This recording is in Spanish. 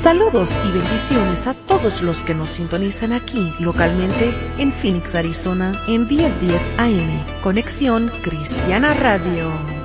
Saludos y bendiciones a todos los que nos sintonizan aquí localmente en Phoenix, Arizona, en 1010 AM, Conexión Cristiana Radio.